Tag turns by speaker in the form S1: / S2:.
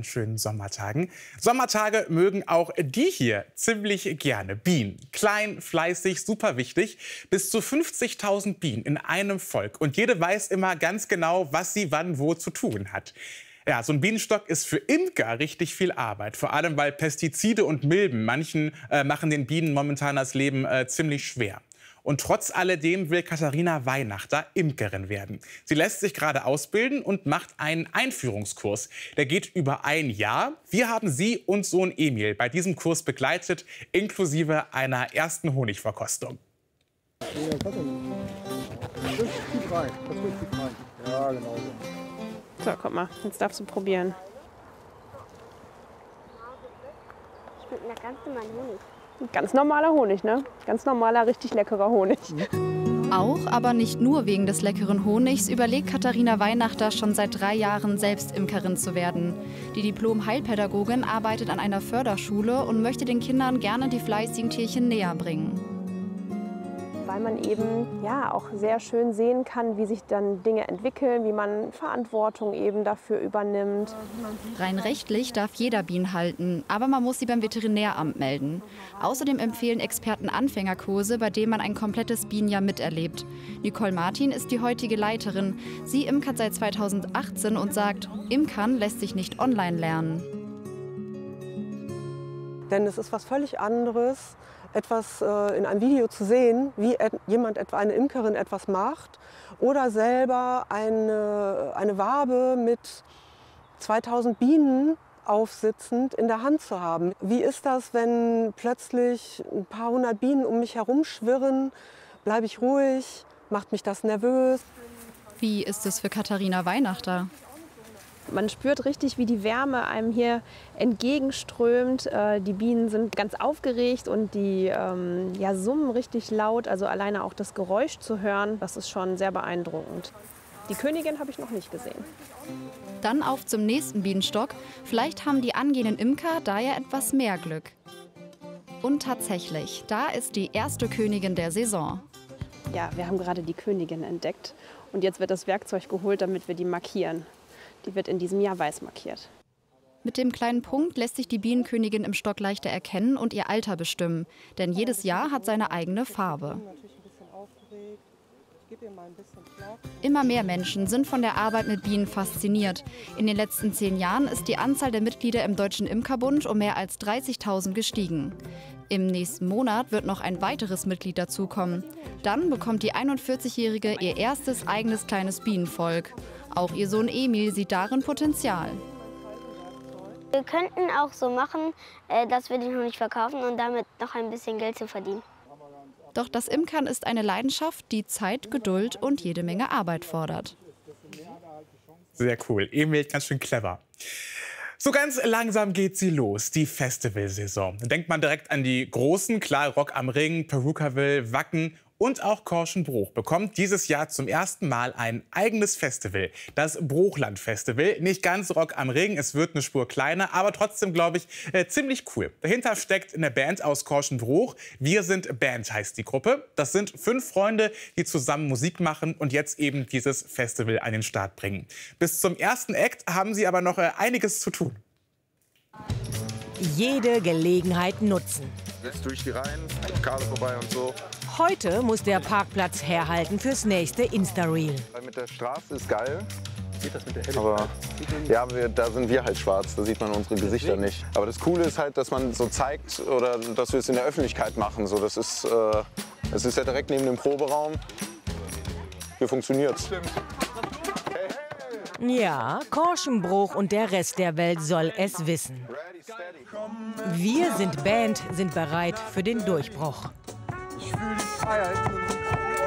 S1: an schönen Sommertagen. Sommertage mögen auch die hier ziemlich gerne. Bienen. Klein, fleißig, super wichtig. Bis zu 50.000 Bienen in einem Volk. Und jede weiß immer ganz genau, was sie wann wo zu tun hat. Ja, so ein Bienenstock ist für Imker richtig viel Arbeit. Vor allem, weil Pestizide und Milben machen den Bienen momentan das Leben ziemlich schwer. Und trotz alledem will Katharina Weihnachter Imkerin werden. Sie lässt sich gerade ausbilden und macht einen Einführungskurs. Der geht über ein Jahr. Wir haben sie und Sohn Emil bei diesem Kurs begleitet, inklusive einer ersten Honigverkostung.
S2: Ja, genau.
S3: So, guck mal, jetzt darfst du probieren.
S4: Schmeckt nach ganz normalem Honig.
S3: Ganz normaler Honig, ne? Ganz normaler, richtig leckerer Honig.
S5: Auch, aber nicht nur wegen des leckeren Honigs, überlegt Katharina Weihnachter schon seit 3 Jahren, selbst Imkerin zu werden. Die Diplom-Heilpädagogin arbeitet an einer Förderschule und möchte den Kindern gerne die fleißigen Tierchen näher bringen.
S3: Weil man eben ja auch sehr schön sehen kann, wie sich dann Dinge entwickeln, wie man Verantwortung eben dafür übernimmt.
S5: Rein rechtlich darf jeder Bienen halten, aber man muss sie beim Veterinäramt melden. Außerdem empfehlen Experten Anfängerkurse, bei denen man ein komplettes Bienenjahr miterlebt. Nicole Martin ist die heutige Leiterin. Sie imkert seit 2018 und sagt, Imkern lässt sich nicht online lernen.
S2: Denn es ist was völlig anderes, etwas in einem Video zu sehen, wie eine Imkerin etwas macht, oder selber eine Wabe mit 2000 Bienen aufsitzend in der Hand zu haben. Wie ist das, wenn plötzlich ein paar hundert Bienen um mich herum schwirren? Bleibe ich ruhig? Macht mich das nervös?
S5: Wie ist es für Katharina Weihnachter?
S3: Man spürt richtig, wie die Wärme einem hier entgegenströmt. Die Bienen sind ganz aufgeregt und die summen richtig laut. Also alleine auch das Geräusch zu hören, das ist schon sehr beeindruckend. Die Königin habe ich noch nicht gesehen.
S5: Dann auf zum nächsten Bienenstock. Vielleicht haben die angehenden Imker da ja etwas mehr Glück. Und tatsächlich, da ist die erste Königin der Saison.
S3: Ja, wir haben gerade die Königin entdeckt. Und jetzt wird das Werkzeug geholt, damit wir die markieren. Die wird in diesem Jahr weiß markiert.
S5: Mit dem kleinen Punkt lässt sich die Bienenkönigin im Stock leichter erkennen und ihr Alter bestimmen. Denn jedes Jahr hat seine eigene Farbe. Immer mehr Menschen sind von der Arbeit mit Bienen fasziniert. In den letzten 10 Jahren ist die Anzahl der Mitglieder im Deutschen Imkerbund um mehr als 30.000 gestiegen. Im nächsten Monat wird noch ein weiteres Mitglied dazukommen. Dann bekommt die 41-Jährige ihr erstes eigenes kleines Bienenvolk. Auch ihr Sohn Emil sieht darin Potenzial.
S4: Wir könnten auch so machen, dass wir den Honig verkaufen und damit noch ein bisschen Geld zu verdienen.
S5: Doch das Imkern ist eine Leidenschaft, die Zeit, Geduld und jede Menge Arbeit fordert.
S1: Sehr cool. Emil, ganz schön clever. So ganz langsam geht sie los, die Festivalsaison. Da denkt man direkt an die großen, klar, Rock am Ring, Perukaville, Wacken und auch Korschenbruch bekommt dieses Jahr zum ersten Mal ein eigenes Festival, das Bruchland-Festival. Nicht ganz Rock am Ring, es wird eine Spur kleiner, aber trotzdem, glaube ich, ziemlich cool. Dahinter steckt eine Band aus Korschenbruch. Wir sind Band heißt die Gruppe. Das sind 5 Freunde, die zusammen Musik machen und jetzt eben dieses Festival an den Start bringen. Bis zum ersten Act haben sie aber noch einiges zu tun.
S6: Jede Gelegenheit nutzen.
S7: Jetzt durch die Reihen, Lokale vorbei und so.
S6: Heute muss der Parkplatz herhalten fürs nächste Insta-Reel.
S7: Mit der Straße ist geil. Geht das mit der Helligkeit? Aber ja, da sind wir halt schwarz, da sieht man unsere Gesichter nicht. Aber das Coole ist halt, dass man so zeigt oder dass wir es in der Öffentlichkeit machen. So, das ist ja direkt neben dem Proberaum. Hier funktioniert's.
S6: Ja, Korschenbruch und der Rest der Welt soll es wissen. Wir sind Band, sind bereit für den Durchbruch.
S2: Ich fühle die Freiheit.